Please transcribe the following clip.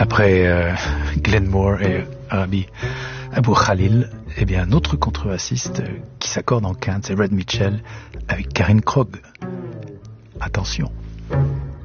Après Glenn Moore et Rabbi Abou Khalil, eh bien, un autre contrebassiste qui s'accorde en quinte, c'est Red Mitchell avec Karen Krog. Attention.